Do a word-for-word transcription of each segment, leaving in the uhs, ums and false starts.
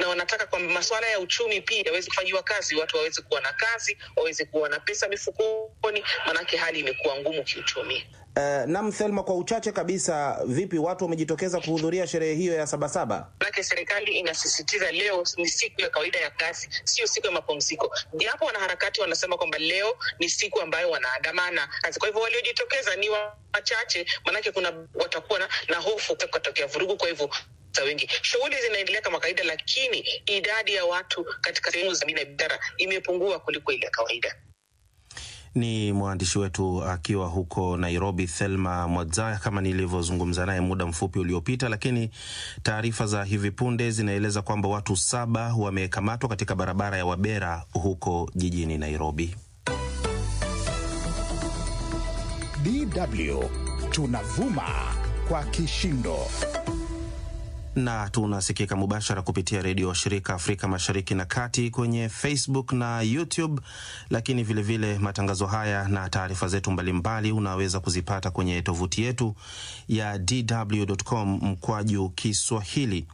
na wanataka kwamba masuala ya uchumi pia yaweze kufanyiwa kazi, watu waweze kuwa na kazi, waweze kuwa na pesa mifukoni, manake hali imekuwa ngumu kiuchumi. Uh, na Thelma, kwa uchache kabisa, vipi watu wamejitokeza kuhudhuria sherehe hiyo ya Sabasaba? Manake serikali inasisitiza leo ni siku ya kawaida ya kazi, sio siku ya mapumziko. Japo wanaharakati wanasema kwamba leo ni siku ambayo wanaandamana kazi. Kwa hivyo waliojitokeza ni wachache, manake kuna watakuwa na, na hofu kutokea vurugu, kwa hivyo wengi. Shughuli zinaendelea kama kawaida, lakini idadi ya watu katika sehemu za biashara imepungua kuliko ile kawaida. Ni mwandishi wetu akiwa huko Nairobi, Thelma Mwadzaya, kama nilivyozungumza naye muda mfupi uliopita. Lakini taarifa za hivi punde zinaeleza kwamba watu saba wamekamatwa katika barabara ya Wabera huko jijini Nairobi. D W tunavuma kwa kishindo, na tunasikika mubashara kupitia redio wa shirika Afrika Mashariki na Kati, kwenye Facebook na YouTube. Lakini vile vile matangazo haya na taarifa zetu mbalimbali unaweza kuzipata kwenye tovuti yetu ya d w dot com mkwaju Kiswahili.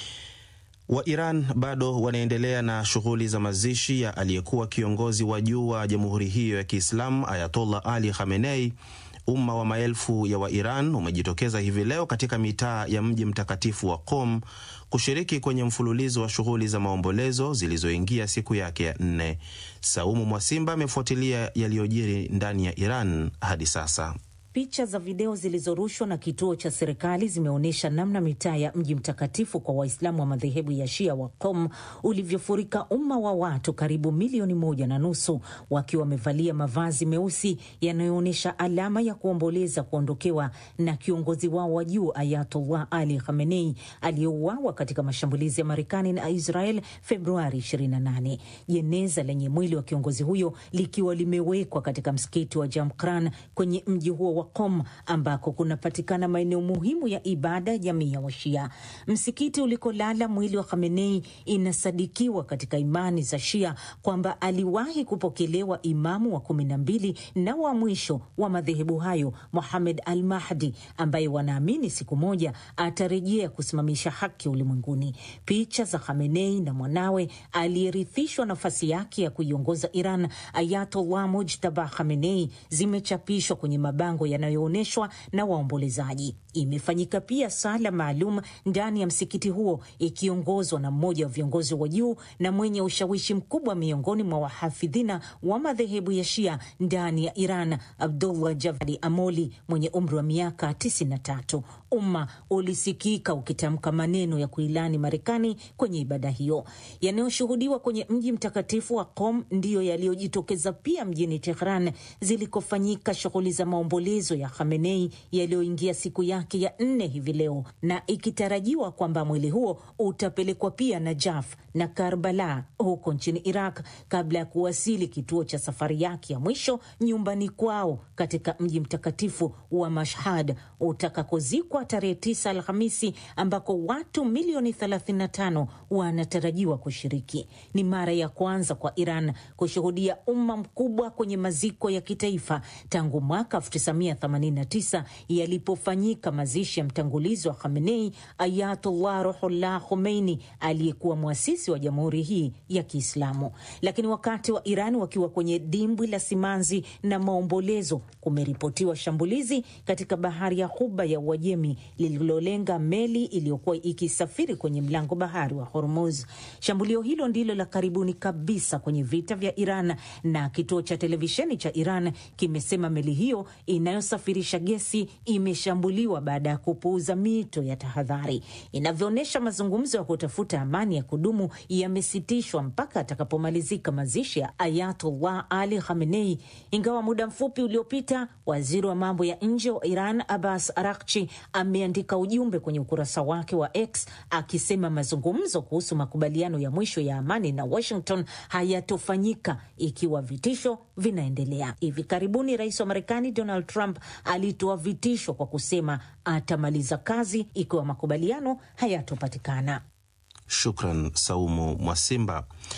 Wa Iran bado wanaendelea na shughuli za mazishi ya aliyekuwa kiongozi wa juu wa jamhuri hiyo ya Kiislamu Ayatollah Ali Khamenei. Umma wa maelfu ya wa Iran umejitokeza hivi leo katika mitaa ya mji mtakatifu wa Qom kushiriki kwenye mfululizo wa shughuli za maombolezo zilizoingia siku yake ya nne. Saumu Mwasimba amefuatilia yaliyojiri ndani ya Iran hadi sasa. Picha za video zilizorushwa na kituo cha serikali zimeonyesha namna mitaa ya mji mtakatifu kwa Waislamu wa madhehebu ya Shia wa Qom ulivyofurika umma wa watu karibu milioni moja na nusu, wakiwa wamevalia mavazi meusi yanayoonyesha alama ya kuomboleza kuondokewa na kiongozi wao wa juu Ayatollah Ali Khamenei aliyeuawa katika mashambulizi ya Marekani na Israel Februari ishirini na nane. Jeneza lenye mwili wa kiongozi huyo likiwa limewekwa katika msikiti wa Jamkran kwenye mji huo wa Qom, ambako kunapatikana maeneo muhimu ya ibada ya jamii ya Washia. Msikiti ulikolala mwili wa Khamenei inasadikiwa katika imani za Shia kwamba aliwahi kupokelewa imamu wa kumi na mbili na wa mwisho wa madhehebu hayo, Muhammad al-Mahdi, ambaye wanaamini siku moja atarejea kusimamisha haki ulimwenguni. Picha za Khamenei na mwanawe aliyerithishwa nafasi yake ya kuiongoza Iran, Ayatollah Mujtaba Khamenei, zimechapishwa kwenye mabango yanayoonyeshwa na waombolezaji. Imefanyika pia sala maalum ndani ya msikiti huo ikiongozwa na mmoja wa viongozi wa juu na mwenye ushawishi mkubwa miongoni mwa wahafidhina wa madhehebu ya Shia ndani ya Iran, Abdullah Javadi Amoli mwenye umri wa miaka tisini na tatu. Umma ulisikika ukitamka maneno ya kuilani Marekani kwenye ibada hiyo. Yanayoshuhudiwa kwenye mji mtakatifu wa Qom ndiyo yaliyojitokeza pia mjini Tehran zilikofanyika shughuli za maombolezo ya Khamenei yaliyoingia siku yake ya nne hivi leo, na ikitarajiwa kwamba mwili huo utapelekwa pia Najaf na Karbala huko nchini Iraq kabla ya kuwasili kituo cha safari yake ya mwisho nyumbani kwao katika mji mtakatifu wa Mashhad utakakozikwa tarehe tisa Alhamisi, ambako watu milioni thelathini na tano wanatarajiwa kushiriki. Ni mara ya kwanza kwa Iran kushuhudia umma mkubwa kwenye maziko ya kitaifa tangu mwaka elfu tisa mia themanini na tisa yalipofanyika mazishi ya mtangulizi wa Khamenei, Ayatollah Ruhollah Khomeini, aliyekuwa muasisi wa jamhuri hii ya Kiislamu. Lakini wakati wa Iran wakiwa kwenye dimbwi la simanzi na maombolezo, kumeripotiwa shambulizi katika bahari ya Ghuba ya Uajemi lililolenga meli iliyokuwa ikisafiri kwenye mlango bahari wa Hormuz. Shambulio hilo ndilo la karibuni kabisa kwenye vita vya Iran, na kituo cha televisheni cha Iran kimesema meli hiyo inayosafirisha gesi imeshambuliwa baada ya kupuuza mito ya tahadhari. Inavyoonyesha mazungumzo ya kutafuta amani ya kudumu yamesitishwa mpaka atakapomalizika mazishi ya Ayatollah Ali Khamenei, ingawa muda mfupi uliopita waziri wa mambo ya nje wa Iran Abbas Araghchi ameandika ujumbe kwenye ukurasa wake wa X akisema mazungumzo kuhusu makubaliano ya mwisho ya amani na Washington hayatofanyika ikiwa vitisho vinaendelea. Hivi karibuni rais wa Marekani Donald Trump alitoa vitisho kwa kusema atamaliza kazi ikiwa makubaliano hayatopatikana. Shukran Saumu Mwasimba.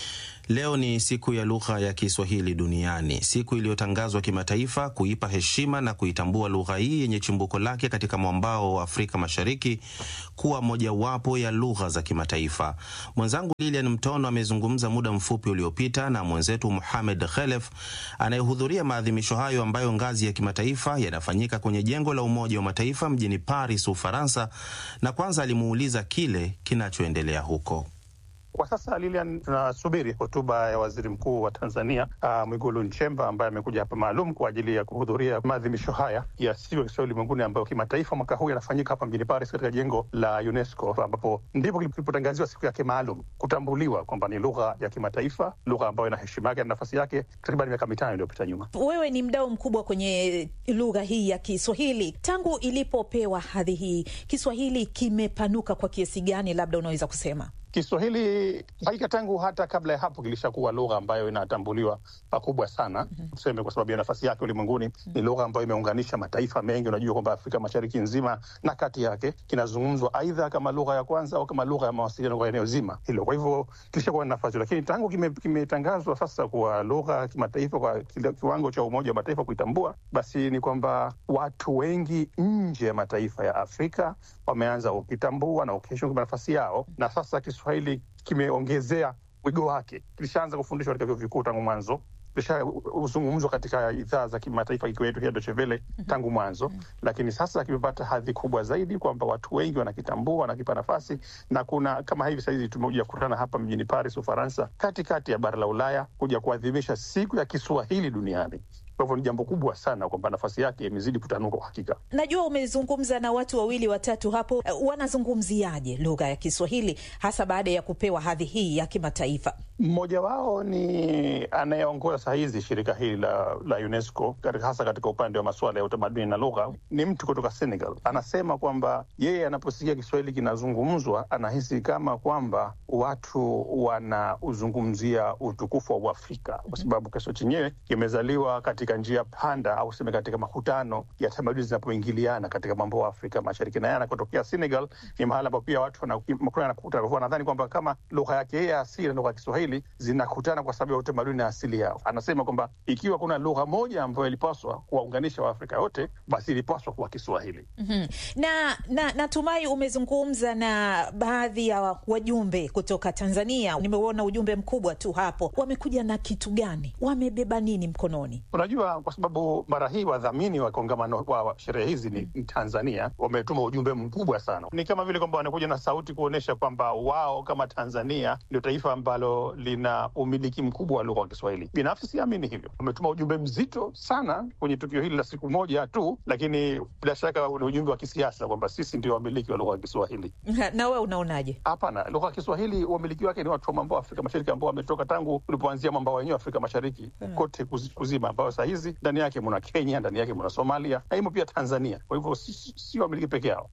Leo ni siku ya lugha ya Kiswahili duniani, siku iliyotangazwa kimataifa kuipa heshima na kuitambua lugha hii yenye chimbuko lake katika mwambao wa Afrika Mashariki kuwa mojawapo ya lugha za kimataifa. Mwenzangu Lilian Mtono amezungumza muda mfupi uliopita na mwenzetu Mohamed Khelef anayehudhuria maadhimisho hayo ambayo ngazi ya kimataifa yanafanyika kwenye jengo la Umoja wa Mataifa mjini Paris, Ufaransa, na kwanza alimuuliza kile kinachoendelea huko. Kwa sasa Lilian, tunasubiri hotuba ya Waziri Mkuu wa Tanzania uh, Mwigulu Nchemba ambaye amekuja hapa maalum kwa ajili ya kuhudhuria maadhimisho haya ya siku ya Kiswahili ulimwenguni ambayo kimataifa mwaka huu yanafanyika hapa mjini Paris katika jengo la UNESCO, ambapo ndipo kilipotangaziwa siku yake maalum kutambuliwa kwamba ni lugha ya kimataifa, lugha ambayo ina heshima yake na nafasi yake takriban miaka mitano iliyopita nyuma. Wewe ni mdau mkubwa kwenye lugha hii ya Kiswahili. Tangu ilipopewa hadhi hii, Kiswahili kimepanuka kwa kiasi gani, labda unaweza kusema? Kiswahili hakika tangu hata kabla ya hapo kilishakuwa lugha ambayo inatambuliwa pakubwa sana. Mm-hmm. Tuseme kwa sababu ya nafasi yake ulimwenguni. Mm-hmm. Ni lugha ambayo imeunganisha mataifa mengi. Unajua kwamba Afrika Mashariki nzima na kati yake kinazungumzwa aidha kama lugha ya kwanza au kama lugha ya mawasiliano kwa eneo zima hilo. Kwa hivyo kilishakuwa na nafasi, lakini tangu kimetangazwa kime sasa kuwa lugha ya kimataifa kwa kiwango cha Umoja wa Mataifa kuitambua, basi ni kwamba watu wengi nje ya mataifa ya Afrika wameanza ukitambua na ukiheshimu nafasi yao, na sasa Kiswahili kimeongezea wigo wake. Kilishaanza kufundishwa katika vyuo vikuu tangu mwanzo, kilishazungumzwa katika idhaa za kimataifa ikiwepo hii Deutsche Welle tangu mwanzo, lakini sasa kimepata hadhi kubwa zaidi kwamba watu wengi wanakitambua, wanakipa nafasi, na kuna kama hivi sasa tumekuja kukutana hapa mjini Paris, Ufaransa, katikati ya bara la Ulaya kuja kuadhimisha siku ya Kiswahili duniani. Kwa hivyo ni jambo kubwa sana kwamba nafasi yake imezidi kutanuka kwa hakika. Najua umezungumza na watu wawili watatu hapo, wanazungumziaje lugha ya Kiswahili hasa baada ya kupewa hadhi hii ya kimataifa? Mmoja wao ni anayeongoza saa hizi shirika hili la, la UNESCO katika, hasa katika upande wa masuala ya utamaduni na lugha, ni mtu kutoka Senegal. Anasema kwamba yeye anaposikia Kiswahili kinazungumzwa anahisi kama kwamba watu wanauzungumzia utukufu wa Uafrika, kwa sababu Kiswahili chenyewe kimezaliwa katika njia panda au sema katika makutano ya tamaduni zinapoingiliana katika mambo ya Afrika Mashariki, na yana kutokea Senegal ni mahali ambapo pia watu wanakutana. Kwa nadhani kwamba kama lugha yake yeye asili na lugha ya Kiswahili zinakutana kwa sababu ya utamaduni na asili yao. Anasema kwamba ikiwa kuna lugha moja ambayo ilipaswa kuwaunganisha Waafrika wote, basi ilipaswa kuwa Kiswahili. Mm-hmm. Na, na natumai umezungumza na baadhi ya wajumbe kutoka Tanzania. Nimeona ujumbe mkubwa tu hapo. Wamekuja na kitu gani? Wamebeba nini mkononi? Unajua, kwa sababu mara hii wadhamini wa kongamano wa sherehe hizi ni mm. Tanzania, wametuma ujumbe mkubwa sana. Ni kama vile kwamba wanakuja na sauti kuonesha kwamba wao kama Tanzania ndio taifa ambalo lina umiliki mkubwa wa lugha ya Kiswahili. Binafsi siamini hivyo. Wametuma ujumbe mzito sana kwenye tukio hili la siku moja tu, lakini bila shaka ni ujumbe wa kisiasa kwamba sisi ndio wamiliki wa lugha ya Kiswahili. Na wewe unaonaje? Hapana, lugha ya Kiswahili wamiliki wake ni watu wa mambo Afrika Mashariki ambao wametoka tangu ulipoanzia mambo wenyewe Afrika Mashariki hmm. kote kuzima, ambao saa hizi ndani yake mna Kenya, ndani yake mna Somalia, na himo pia Tanzania. Kwa hivyo si, si wamiliki peke yao.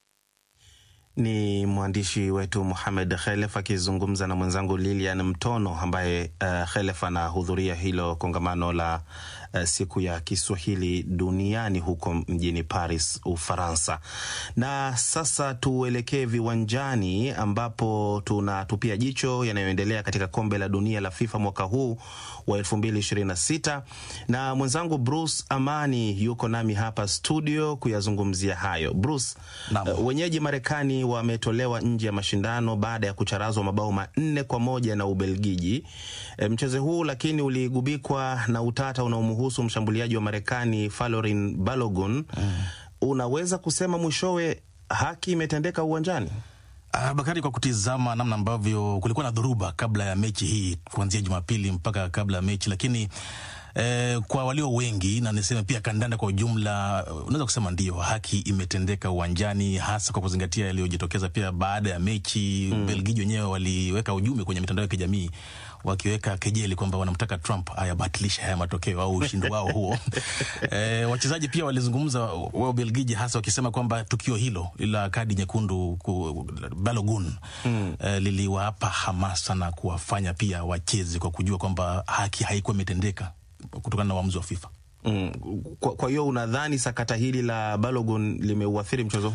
Ni mwandishi wetu Mohamed Khelef akizungumza na mwenzangu Lilian Mtono ambaye uh, Khelef anahudhuria hilo kongamano la uh, siku ya Kiswahili duniani huko mjini Paris, Ufaransa. Na sasa tuelekee viwanjani ambapo tunatupia jicho yanayoendelea katika kombe la dunia la FIFA mwaka huu wa elfu mbili ishirini na sita, na mwenzangu Bruce Amani yuko nami hapa studio kuyazungumzia hayo. Bruce, uh, wenyeji Marekani wametolewa nje ya mashindano baada ya kucharazwa mabao manne kwa moja na Ubelgiji. E, mchezo huu lakini uligubikwa na utata unaomhusu mshambuliaji wa Marekani Folarin Balogun. Mm. Unaweza kusema mwishowe haki imetendeka uwanjani? Uh, Bakari, kwa kutizama namna ambavyo kulikuwa na dhuruba kabla ya mechi hii kuanzia Jumapili mpaka kabla ya mechi, lakini Eh, kwa walio wengi na niseme pia kandanda kwa ujumla, unaweza kusema ndio haki imetendeka uwanjani, hasa kwa kuzingatia yaliyojitokeza pia baada ya mechi. Mm. Belgiji wenyewe waliweka ujumbe kwenye mitandao ya kijamii wakiweka kejeli kwamba wanamtaka Trump ayabatilisha haya matokeo au ushindi wao huo. Eh, wachezaji pia walizungumza wao Belgiji, hasa wakisema kwamba tukio hilo la kadi nyekundu ku Balogun mm. eh, liliwapa hamasa na kuwafanya pia wacheze kwa kujua kwamba haki haikuwa imetendeka kutokana na uamuzi wa FIFA. Mm. Kwa, kwa hiyo unadhani sakata hili la Balogun limeuathiri mchezo huo?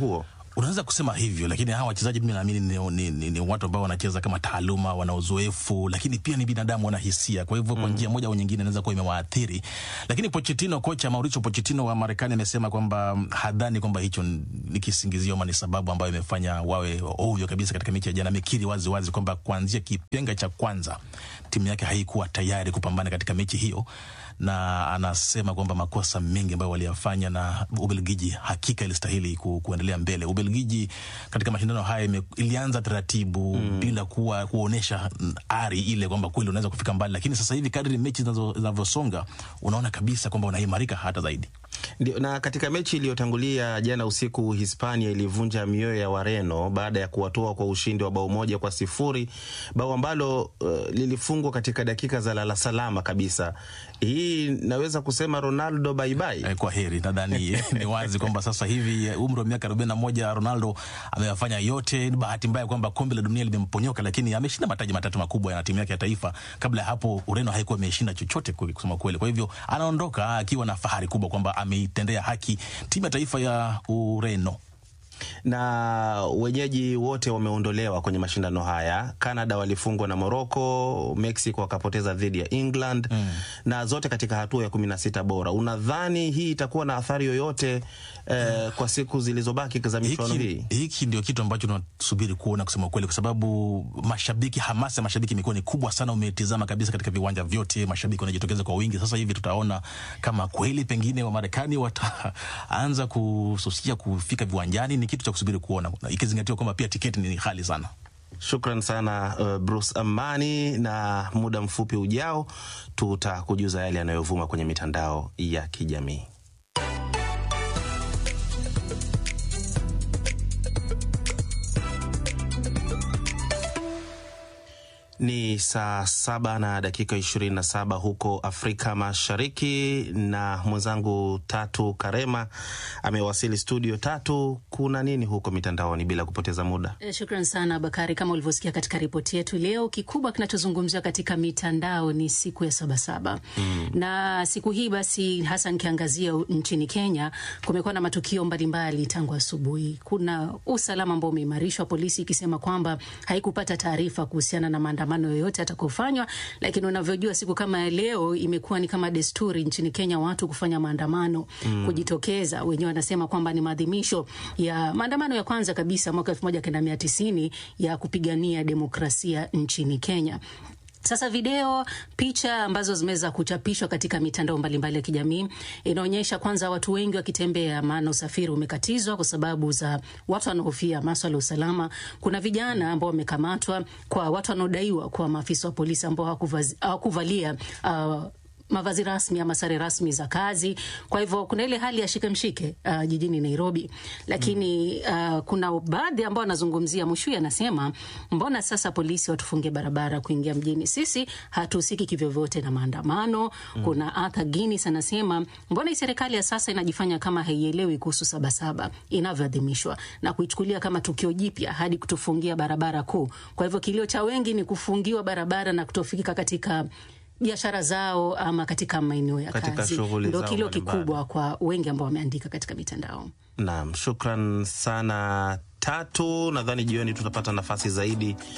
Unaweza kusema hivyo, lakini hawa wachezaji mimi naamini ni, ni, ni, ni watu ambao wanacheza kama taaluma, wana uzoefu, lakini pia ni binadamu, wana hisia. Kwa hivyo mm. kwa njia moja au nyingine inaweza kuwa imewaathiri. Lakini Pochettino, kocha Mauricio Pochettino wa Marekani, amesema kwamba hadhani kwamba hicho ni kisingizio ama ni sababu ambayo imefanya wawe ovyo kabisa katika mechi ya jana. Amekiri wazi wazi kwamba kuanzia kipenga cha kwanza timu yake haikuwa tayari kupambana katika mechi hiyo, na anasema kwamba makosa mengi ambayo waliyafanya na Ubelgiji hakika ilistahili ku, kuendelea mbele. Ubelgiji katika mashindano haya ilianza taratibu mm. bila kuwa kuonesha ari ile kwamba kweli unaweza kufika mbali, lakini sasa hivi kadri mechi zinavyosonga unaona kabisa kwamba unaimarika hata zaidi. Ndio, na katika mechi iliyotangulia jana usiku Hispania ilivunja mioyo ya Wareno baada ya kuwatoa kwa ushindi wa bao moja kwa sifuri, bao ambalo uh, lilifungwa katika dakika za lala salama kabisa. Hii naweza kusema Ronaldo bye bye. Eh, kwa heri. Nadhani ni wazi kwamba sasa hivi umri wa miaka arobaini na moja Ronaldo ameyafanya yote. Ni bahati mbaya kwamba kombe la dunia limemponyoka, lakini ameshinda mataji matatu makubwa na timu yake ya taifa. Kabla ya hapo Ureno haikuwa imeshinda chochote kusema kweli. Kwa hivyo anaondoka akiwa na fahari kubwa kwamba ameitendea haki timu ya taifa ya Ureno. Na wenyeji wote wameondolewa kwenye mashindano haya. Canada walifungwa na Morocco, Mexico wakapoteza dhidi ya England mm. na zote katika hatua ya kumi na sita bora. Unadhani hii itakuwa na athari yoyote eh, kwa siku zilizobaki za michuano hii? Hiki ndio kitu ambacho tunasubiri kuona kusema kweli, kwa sababu mashabiki, hamasa mashabiki imekuwa ni kubwa sana. Umetizama kabisa katika viwanja vyote mashabiki wanajitokeza kwa wingi. Sasa hivi tutaona kama kweli pengine wa Marekani wataanza kususia kufika viwanjani. Ni kitu cha kusubiri kuona, ikizingatiwa kwamba pia tiketi ni ghali sana. Shukran sana uh, Bruce Amani, na muda mfupi ujao tutakujuza yale yanayovuma kwenye mitandao ya kijamii. Ni saa saba na dakika ishirini na saba huko Afrika Mashariki, na mwenzangu Tatu Karema amewasili studio. Tatu, kuna nini huko mitandaoni bila kupoteza muda? E, shukran sana Bakari. Kama ulivyosikia katika ripoti yetu leo, kikubwa kinachozungumziwa katika mitandao ni siku ya Sabasaba. Mm. Na siku hii basi hasa nikiangazia nchini Kenya, kumekuwa na matukio mbalimbali tangu asubuhi. Kuna usalama ambao umeimarishwa, polisi ikisema kwamba haikupata taarifa kuhusiana na maandamano yoyote atakofanywa, lakini unavyojua siku kama ya leo imekuwa ni kama desturi nchini Kenya watu kufanya maandamano, mm. kujitokeza. Wenyewe wanasema kwamba ni maadhimisho ya maandamano ya kwanza kabisa mwaka elfu moja kenda mia tisini ya kupigania demokrasia nchini Kenya. Sasa video, picha ambazo zimeweza kuchapishwa katika mitandao mbalimbali ya kijamii inaonyesha kwanza watu wengi wakitembea, maana usafiri umekatizwa kwa sababu za watu wanaohofia masuala ya usalama. Kuna vijana ambao wamekamatwa kwa watu wanaodaiwa kwa maafisa wa polisi ambao hawakuvalia uh, mavazi rasmi ama sare rasmi za kazi. Kwa hivyo kuna ile hali ya shike mshike uh, jijini Nairobi. Lakini uh, kuna baadhi ambao wanazungumzia, Mushui anasema mbona sasa polisi watufunge barabara kuingia mjini? Sisi hatusiki kivyovyote na maandamano. Mm. Kuna Arthur Guinness anasema mbona serikali ya sasa inajifanya kama haielewi kuhusu Sabasaba inavyoadhimishwa na kuichukulia kama tukio jipya hadi kutufungia barabara kuu. Kwa hivyo kilio cha wengi ni kufungiwa barabara na kutofikika katika biashara zao ama katika maeneo ya kazi. Ndio kilio kikubwa kwa wengi ambao wameandika katika mitandao. Naam, shukran sana Tatu. Nadhani jioni tutapata nafasi zaidi